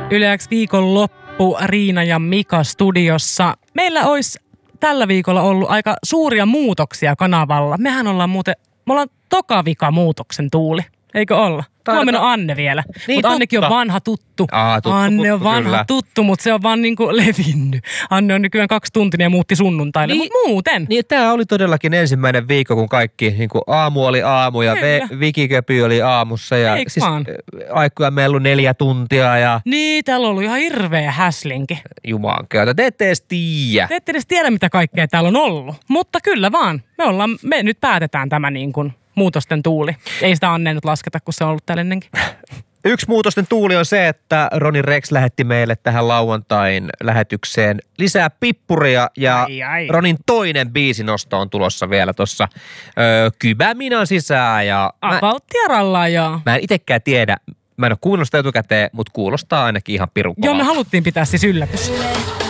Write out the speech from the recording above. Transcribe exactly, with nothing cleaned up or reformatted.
Yle X viikonloppu Riina ja Mika studiossa. Meillä olisi tällä viikolla ollut aika suuria muutoksia kanavalla. Mehän ollaan muuten, me ollaan toka vika muutoksen tuuli. Eikö olla? Huomenna on Anne vielä. Niin, mutta Annekin on vanha tuttu. Aa, tuttu Anne on tuttu, vanha kyllä. tuttu, mutta se on vaan niinku levinnyt. Anne on nykyään kaksi tuntinen ja muutti sunnuntaille, Niin, mutta muuten. Niin, tämä oli todellakin ensimmäinen viikko, kun kaikki niin kuin aamu oli aamu ja ve, Vikiköpy oli aamussa. Ja Eikö siis vaan? aikoja meillä ollut neljä tuntia ja Niin, täällä on ollut ihan hirveä häslinki. juman käytä. Te ette edes tiedä. Te ette edes tiedä, mitä kaikkea täällä on ollut. Mutta kyllä vaan. Me, ollaan, me nyt päätetään tämä niin kuin muutosten tuuli. Ei sitä Anne nyt lasketa, kun se on ollut täällä ennenkin. Yksi muutosten tuuli on se, että Ronny Rex lähetti meille tähän lauantain lähetykseen lisää pippuria ja Ai, ai. Ronin toinen biisinosto on tulossa vielä tuossa öö, Kybäminan sisään ja mä, Avalttia rallaa, joo. mä en itekään tiedä, mä en ole kuunnellut sitä etukäteen, mutta kuulostaa ainakin ihan pirun Joo, me kovalta. haluttiin pitää siis yllätys.